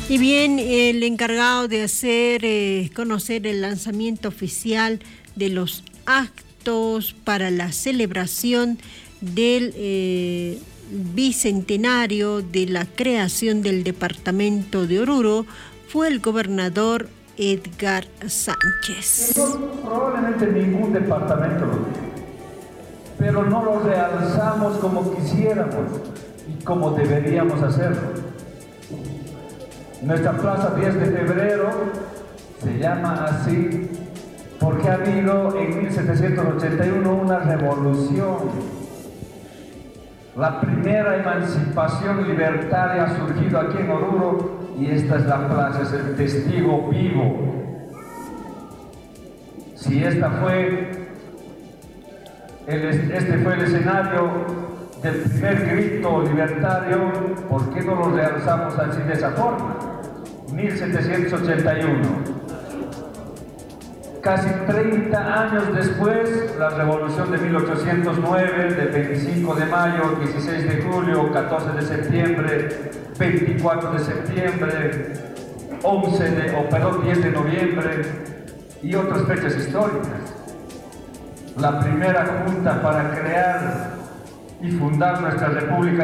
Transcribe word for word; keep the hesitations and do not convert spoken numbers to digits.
Y bien, el encargado de hacer eh, conocer el lanzamiento oficial de los actos para la celebración del eh, bicentenario de la creación del departamento de Oruro fue el gobernador Edgar Sánchez. No, probablemente ningún departamento lo tiene, pero no lo realzamos como quisiéramos y como deberíamos hacerlo. Nuestra plaza diez de febrero se llama así porque ha habido en mil setecientos ochenta y uno una revolución. La primera emancipación libertaria ha surgido aquí en Oruro y esta es la plaza, es el testigo vivo. Si esta fue el, este fue el escenario del primer grito libertario, ¿por qué no lo realzamos así de esa forma? mil setecientos ochenta y uno. Casi treinta años después, la revolución de mil ochocientos nueve, del veinticinco de mayo, dieciséis de julio, catorce de septiembre, veinticuatro de septiembre, once de, o perdón, diez de noviembre y otras fechas históricas. La primera junta para crear y fundar nuestra república